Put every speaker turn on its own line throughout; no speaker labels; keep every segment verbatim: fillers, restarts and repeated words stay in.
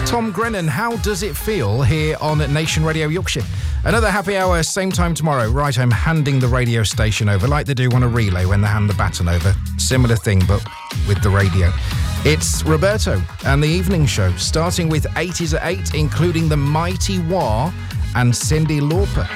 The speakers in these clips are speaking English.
Tom Grennan, How Does It Feel, here on Nation Radio Yorkshire. Another happy hour, same time tomorrow. Right, I'm handing the radio station over, like they do on a relay when they hand the baton over. Similar thing, but with the radio. It's Roberto and the evening show, starting with eighties at eight, including the Mighty Wah and Cyndi Lauper.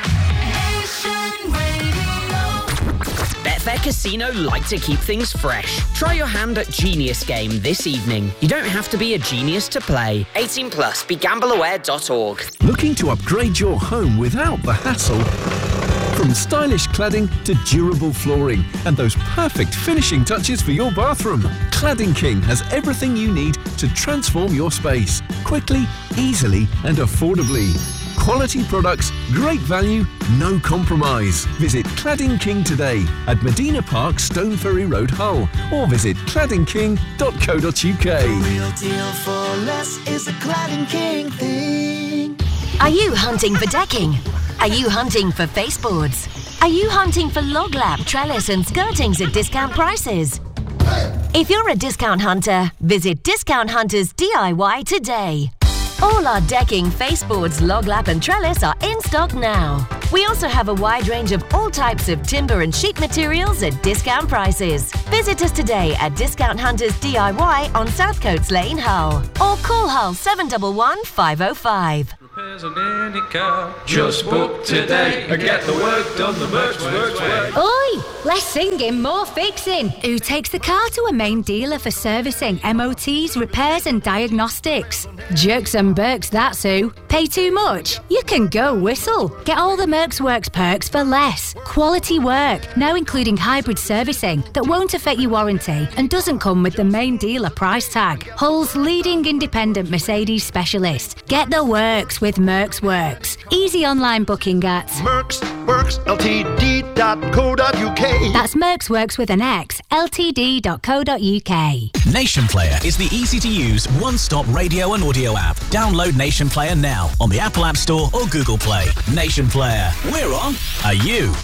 Betfair Casino like to keep things fresh. Try your hand at Genius Game this evening. You don't have to be a genius to play. eighteen plus, be gamble aware dot org.
Looking to upgrade your home without the hassle? From stylish cladding to durable flooring and those perfect finishing touches for your bathroom, Cladding King has everything you need to transform your space quickly, easily and affordably. Quality products, great value, no compromise. Visit Cladding King today at Medina Park, Stone Ferry Road, Hull, or visit cladding king dot co dot uk.
The real deal for less is a Cladding King thing.
Are you hunting for decking? Are you hunting for baseboards? Are you hunting for log lap, trellis and skirtings at discount prices? If you're a discount hunter, visit Discount Hunters D I Y today. All our decking, faceboards, log lap and trellis are in stock now. We also have a wide range of all types of timber and sheet materials at discount prices. Visit us today at Discount Hunters D I Y on Southcoats Lane, Hull. Or call Hull seven one one, five oh five.
Repairs on any car. Just book today and get the work done the Mercs Works way.
Oi! Less singing, more fixing. Who takes the car to a main dealer for servicing, M O Ts, repairs and diagnostics? Jerks and Burks, that's who. Pay too much? You can go whistle. Get all the Mercs Works perks for less. Quality work, now including hybrid servicing that won't affect your warranty and doesn't come with the main dealer price tag. Hull's leading independent Mercedes specialist. Get the works with Mercs Works. Easy online booking at
Mercs Works L T D dot co dot uk.
That's Mercs Works with an X, L T D dot co dot uk.
Nation Player is the easy-to-use one-stop radio and audio app. Download Nation Player now on the Apple App Store or Google Play. Nation Player. We're on. Are you?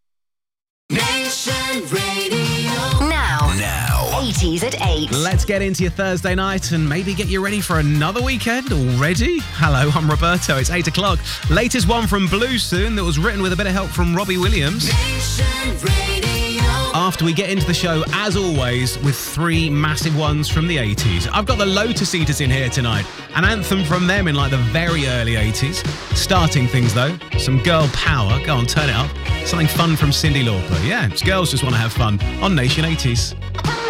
Nation Radio.
Now.
Now.
eighties at eight.
Let's get into your Thursday night and maybe get you ready for another weekend already. Hello, I'm Roberto. It's eight o'clock. Latest one from Blue soon that was written with a bit of help from Robbie Williams.
Nation Radio.
After we get into the show, as always, with three massive ones from the eighties. I've got the Lotus Eaters in here tonight. An anthem from them in like the very early eighties. Starting things though, some girl power. Go on, turn it up. Something fun from Cyndi Lauper. Yeah, it's girls just want to have fun on Nation eighties.